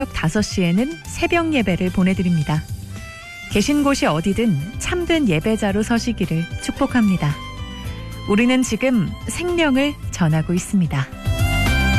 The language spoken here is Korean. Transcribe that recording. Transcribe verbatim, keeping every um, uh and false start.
다섯 시에는 새벽 예배를 보내드립니다. 계신 곳이 어디든 참된 예배자로 서시기를 축복합니다. 우리는 지금 생명을 전하고 있습니다.